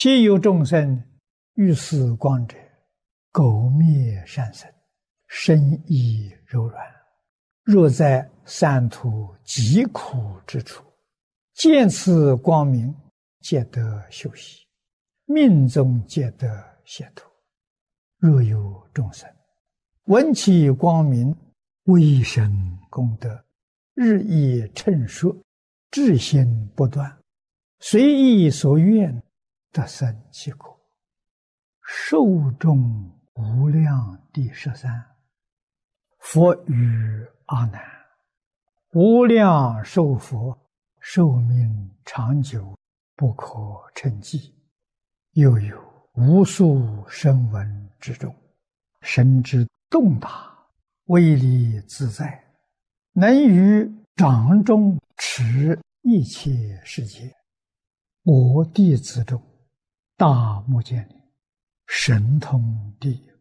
皆有众生欲思光者，苟灭善身，身亦柔软。若在三途极苦之处，见此光明，皆得休息，命中皆得解脱。若有众生闻其光明，微生功德，日益称说，至心不断，随意所愿，得生其果。寿终无量第13。佛语阿难：无量寿佛，寿命长久，不可称计。又有无数声闻之中，神之动大，威力自在，能于掌中持一切世界。我弟子中，大目犍连神通第一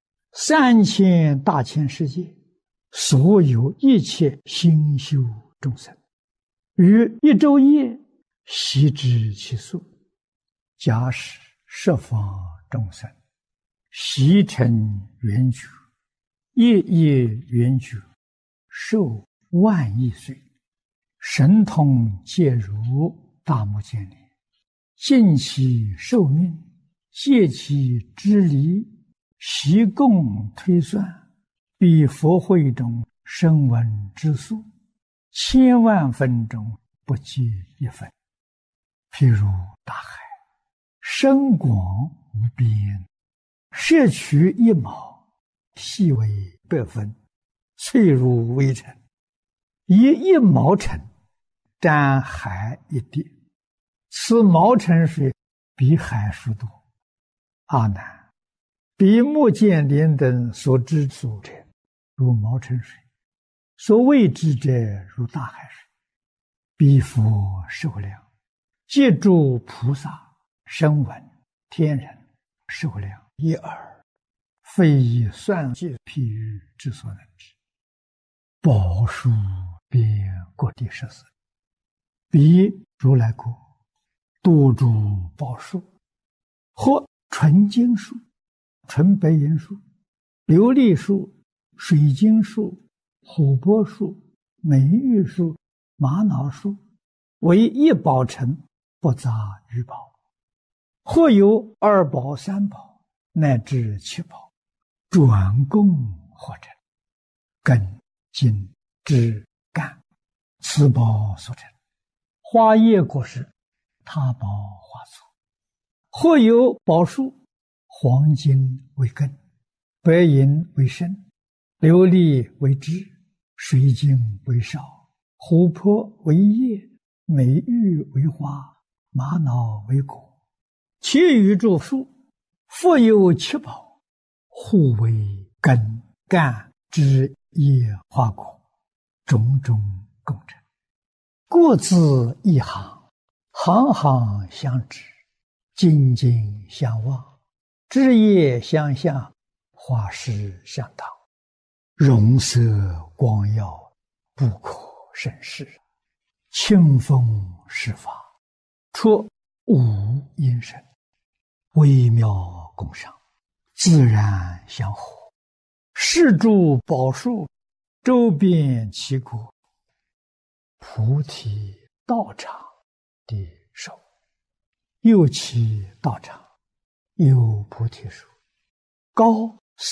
，3000大千世界，所有一切心修众生，于一昼夜悉知其数。假使十方众生悉成圆觉，夜夜圆觉，寿万亿岁，神通皆如大目犍连，尽其寿命，借其之离，习共推算，比佛会中声闻之数，1000万分中不及一分。譬如大海，深广无边，摄取一毛，细为100分，脆如微尘，以1毛尘沾海一滴，此毛尘水比海数多。阿难，比目犍连等所知数者，如毛尘水；所未知者，如大海水。彼佛寿量，皆诸菩萨、声闻、天人寿量一耳，非以算计譬喻之所能知。宝树遍各地14，彼如来国多诸宝树，或纯金树、纯白银树、琉璃树、水晶树、琥珀树、美玉树、玛瑙树，为一宝城，不杂于宝。或有2宝、3宝，乃至7宝，转供或成，根、茎、枝、干，此宝所成。花叶果实，他宝花簇。或有宝树，黄金为根，白银为身，琉璃为枝，水晶为少，琥珀为叶，美玉为花，玛瑙为果。其余诸树，复有7宝，互为根、干、枝、叶、花、果，种种共成。各自一行，行行相知，紧紧相望，枝叶相向，花实相当，容色光耀，不可胜视。清风施法，出无因声，微妙共赏，自然相合。是诸宝树，周遍其国，菩提道场的手。又其道场，有菩提树，高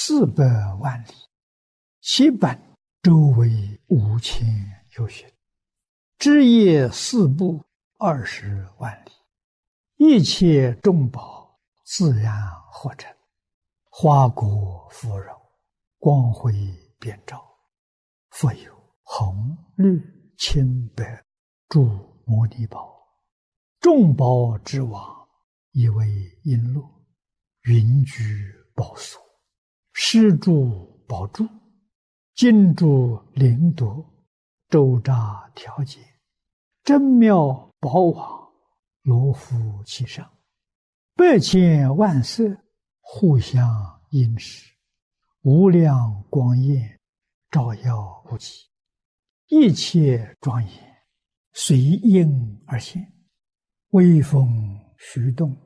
400万里，其本周围5000由旬，枝叶4部20万里，一切众宝自然合成，花果芙蓉，光辉遍照。复有红、绿、青、白诸摩尼宝，众宝之王，以为璎珞，云居宝所，施诸宝柱，金珠灵夺，周匝调节，真妙宝网，罗敷其上，100千万色，互相映饰，无量光焰，照耀不极，一切庄严，随应而现，微风徐动，